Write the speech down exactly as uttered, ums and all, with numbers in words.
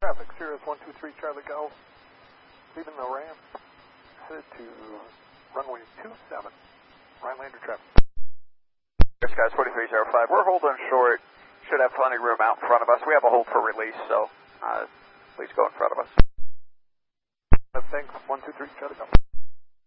Traffic, Cirrus one two three Charlie Golf, leaving the ramp, headed to runway two seven, Rhinelander traffic. Skies forty-three zero five, we're holding short, should have plenty of room out in front of us. We have a hold for release, so uh, please go in front of us. Thanks, one two three Charlie Golf.